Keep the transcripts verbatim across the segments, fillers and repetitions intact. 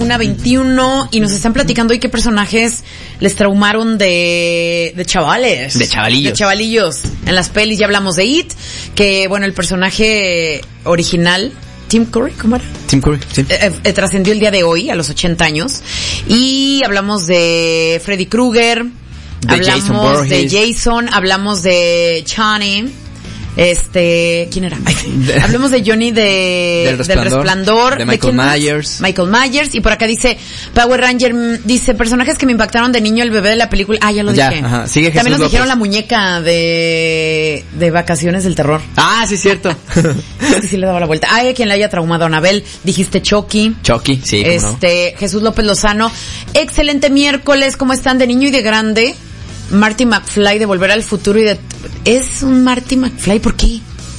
una veintiuno y nos están platicando hoy qué personajes les traumaron de, de chavales. De chavalillos. De chavalillos. En las pelis ya hablamos de It, que bueno, el personaje original, Tim Curry, ¿cómo era? Tim Curry, sí. Eh, eh, trascendió el día de hoy, a los ochenta años. Y hablamos de Freddy Krueger, de hablamos Jason Voorhees. de Jason, hablamos de Johnny. Este, ¿quién era? Hablemos de Johnny de del Resplandor, del Resplandor de Michael Myers. Michael Myers. Y por acá dice Power Ranger, dice personajes que me impactaron de niño, el bebé de la película. Ah, ya lo ya, dije. Ajá. Sigue Jesús También nos López. dijeron la muñeca de de Vacaciones del Terror. Ah, sí, cierto. Es que sí le daba la vuelta. Ay, a quien le haya traumado a Anabel. Dijiste Chucky. Chucky, sí, cómo no. Este, Jesús López Lozano. Excelente miércoles, ¿cómo están? De niño y de grande. Marty McFly de Volver al Futuro y de... ¿Es un Marty McFly? ¿Por qué?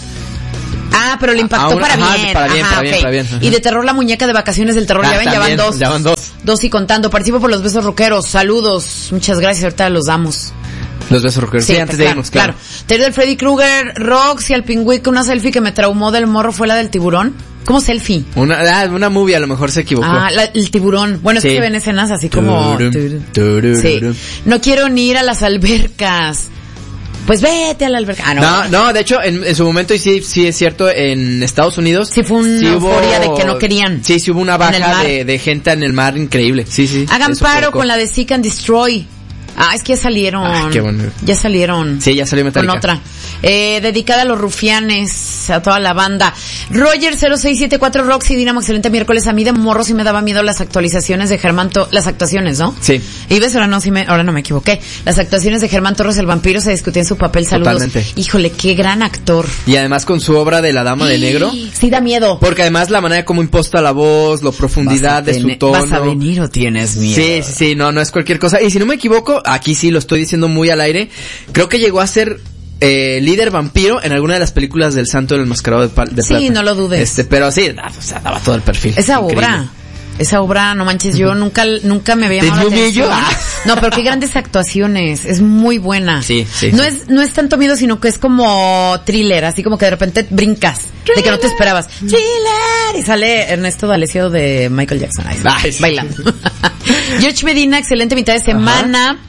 Ah, pero le impactó Ah, una, para, ajá, bien. para bien. Ajá, para bien, okay. para bien. Ajá. Y de terror la muñeca de Vacaciones del Terror. Ah, ya ven, ya van también, dos. Ya van dos. Dos y contando. Participo por los besos rockeros. Saludos. Muchas gracias. Ahorita los damos. Los besos rockeros. Sí, sí, antes de irnos, claro. claro. Terry del Freddy Krueger, Rox y al pingüico. Una selfie que me traumó del morro fue la del tiburón. ¿Cómo selfie? Una, ah, una movie, a lo mejor se equivocó. Ah, la, el tiburón. Bueno, es sí. que se ven escenas así como... Turum, turum, sí. turum. No quiero ni ir a las albercas. Pues vete a la alberca. Ah, no. No, no, de hecho, en, en su momento, y sí, sí es cierto, en Estados Unidos... Sí fue una sí euforia hubo, de que no querían. Sí, sí hubo una baja de, de gente en el mar increíble. Sí, sí. Hagan paro con la de Seek and Destroy. Ah, es que ya salieron. Ah, qué bueno. Ya salieron. Sí, ya salió Metallica. Con otra. Eh, dedicada a los rufianes, a toda la banda. Roger cero seis siete cuatro Roxy Dinamo, excelente miércoles. A mí de morro sí me daba miedo las actualizaciones de Germán To- las actuaciones, ¿no? Sí. Y ves, ahora no, sí me, ahora no me equivoqué. Las actuaciones de Germán Torres el vampiro se discutían su papel. Saludos. Totalmente. Híjole, qué gran actor. Y además con su obra de La Dama de Negro. Sí da miedo. Porque además la manera como imposta la voz, la profundidad de su tono. ¿Vas a venir o tienes miedo? Sí, sí, sí, no, no es cualquier cosa. Y si no me equivoco, aquí sí lo estoy diciendo muy al aire, creo que llegó a ser eh, líder vampiro en alguna de las películas del Santo del Enmascarado de, pa- de sí, Plata. Sí, no lo dudes. Este, pero sí, da, o sea, daba todo el perfil. Esa increíble. obra, esa obra, no manches, yo nunca, nunca me había llamado la atención. Ah. No, pero qué grandes actuaciones, es muy buena. Sí, sí. No sí. es, no es tanto miedo, sino que es como thriller, así como que de repente brincas, thriller. De que no te esperabas. Thriller, y sale Ernesto D'Alessio de Michael Jackson, ahí, Ay, sí. bailando. George Medina, excelente mitad de semana. Ajá.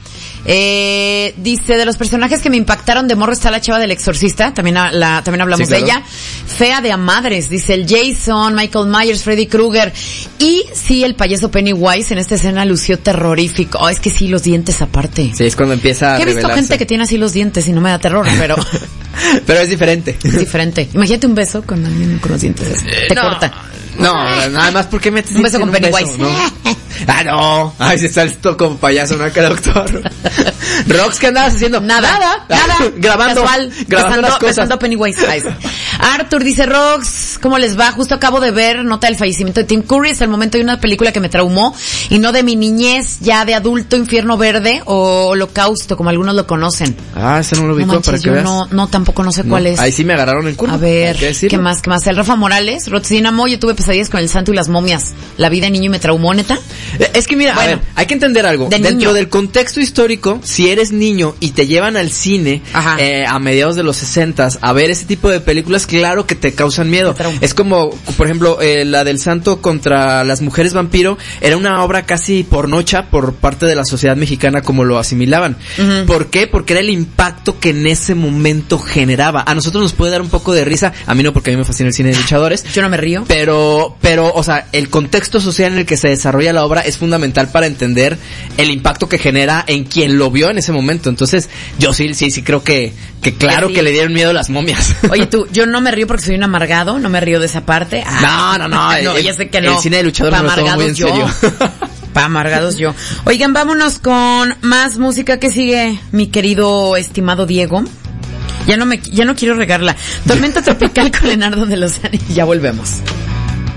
Eh, dice, de los personajes que me impactaron de morro está la chava del exorcista, también, la, también hablamos sí, claro. de ella. Fea de a madres, dice el Jason, Michael Myers, Freddy Krueger. Y sí, el payaso Pennywise en esta escena lució terrorífico. Oh, es que sí, los dientes aparte. Sí, es cuando empieza a He visto revelarse. gente que tiene así los dientes y no me da terror, pero... pero es diferente. Es diferente. Imagínate un beso con alguien con los dientes. Eh, Te no. corta. No, nada más porque metes un beso con Pennywise. Beso, ¿no? Ah, no. Ay, se sale esto como payaso, ¿no? Que doctor. Rox, ¿qué andabas haciendo? Nada, nada. nada. grabando. Casual, grabando besando, las cosas. Besando a Pennywise. Arthur dice, Rox, ¿cómo les va? Justo acabo de ver nota del fallecimiento de Tim Curry. Hasta el momento hay una película que me traumó. Y no de mi niñez, ya de adulto, Infierno Verde o Holocausto, como algunos lo conocen. Ah, ese no lo ubico, no manches, para que yo veas. No, no, tampoco no sé no, cuál es. Ahí sí me agarraron en curva. A ver, ¿qué más? ¿Qué más? El Rafa Morales, Roxy Dinamo, yo tuve pesadillas con el santo y las momias. La vida de niño y me traumó, ¿neta? Es que mira, bueno, a ver, hay que entender algo. De Dentro niño. del contexto histórico, si eres niño y te llevan al cine eh, a mediados de los sesentas a ver ese tipo de películas, claro que te causan miedo. Es como, por ejemplo, eh, la del santo contra las mujeres vampiro, era una obra casi pornocha por parte de la sociedad mexicana como lo asimilaban. Uh-huh. ¿Por qué? Porque era el impacto que en ese momento generaba. A nosotros nos puede dar un poco de risa, a mí no, porque a mí me fascina el cine de luchadores. Yo no me río. Pero, pero, o sea, el contexto social en el que se desarrolla la obra es fundamental para entender el impacto que genera en quien lo vio en ese momento. Entonces, yo sí, sí, sí creo que, que claro que le dieron miedo las momias. Oye, tú, yo no me río porque soy un amargado, no me río de esa parte. Ah, no, no, no. no, el, ya sé que no. El cine de luchadores me lo tomo muy en yo. serio. Pa' amargados yo. Oigan, vámonos con más música. Que sigue, mi querido estimado Diego? Ya no me, ya no quiero regarla. Tormenta tropical con Leonardo de Lozano y ya volvemos.